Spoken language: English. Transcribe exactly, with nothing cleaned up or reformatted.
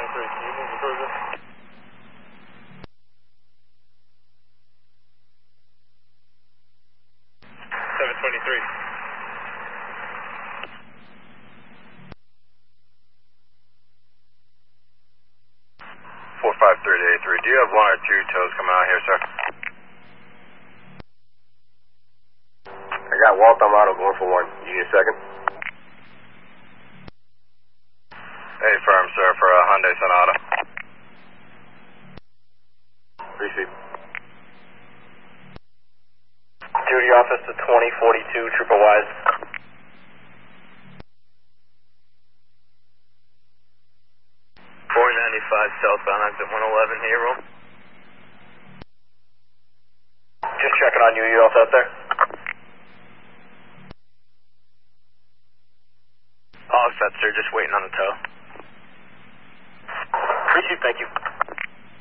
twenty-three, can you move the cruiser? seven twenty-three. four five three eight three, do you have one or two tows coming out here, sir? I got Waltham Auto going for one. You need a second? Hey, firm, sir, for a Hyundai Sonata. Receive. Duty office to twenty forty-two, Trooper Wise. four ninety-five southbound, exit one eleven here, room. Just checking on you, you all set there? All set, sir, just waiting on the tow. Appreciate it, thank you.